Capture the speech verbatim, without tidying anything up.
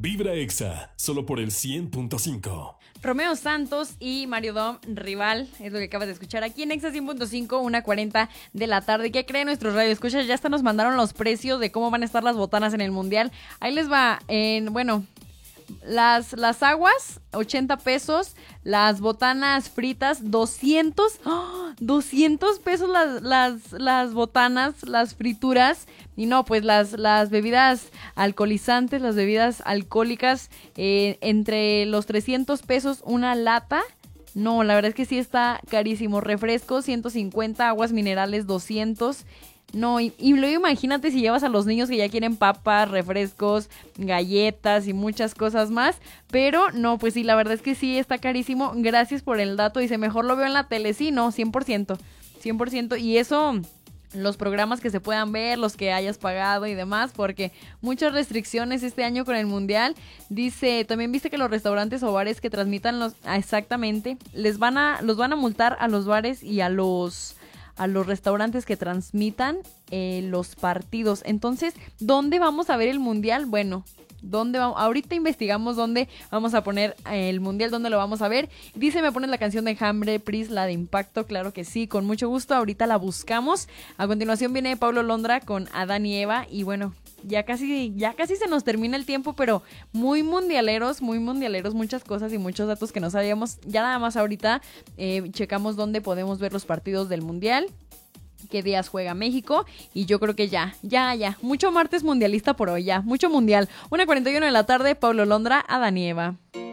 Vibra Exa, solo por el cien punto cinco. Romeo Santos y Mario Dom, Rival, es lo que acabas de escuchar aquí en Exa cien punto cinco, una cuarenta de la tarde. ¿Qué creen nuestros radioescuchas? Ya hasta nos mandaron los precios de cómo van a estar las botanas en el Mundial. Ahí les va, en, bueno... Las, las aguas, ochenta pesos. Las botanas fritas, doscientos. ¡Oh! doscientos pesos las, las, las botanas, las frituras. Y no, pues las, las bebidas alcoholizantes, las bebidas alcohólicas, eh, entre los trescientos pesos una lata. No, la verdad es que sí está carísimo. Refrescos, ciento cincuenta. Aguas minerales, doscientos. No, y, y luego imagínate si llevas a los niños que ya quieren papas, refrescos, galletas y muchas cosas más. Pero no, pues sí, la verdad es que sí está carísimo. Gracias por el dato. Dice, mejor lo veo en la tele. Sí, no, cien por ciento. cien por ciento. Y eso, los programas que se puedan ver, los que hayas pagado y demás, porque muchas restricciones este año con el Mundial. Dice, también viste que los restaurantes o bares que transmitan los... Ah, exactamente, les van a, los van a multar a los bares y a los... a los restaurantes que transmitan eh, los partidos. Entonces, ¿dónde vamos a ver el Mundial? Bueno, ¿dónde vamos? Ahorita investigamos dónde vamos a poner el Mundial, dónde lo vamos a ver. Dice, ¿me pones la canción de Hambre, Pris, la de Impacto? Claro que sí, con mucho gusto. Ahorita la buscamos. A continuación viene Pablo Londra con Adán y Eva. Y bueno, ya casi, ya casi se nos termina el tiempo, pero muy mundialeros, muy mundialeros, muchas cosas y muchos datos que no sabíamos. Ya nada más ahorita eh, checamos dónde podemos ver los partidos del Mundial, qué días juega México, y yo creo que ya, ya, ya, mucho martes mundialista por hoy, ya, mucho mundial. una cuarenta y uno de la tarde, Pablo Londra, Adán y Eva.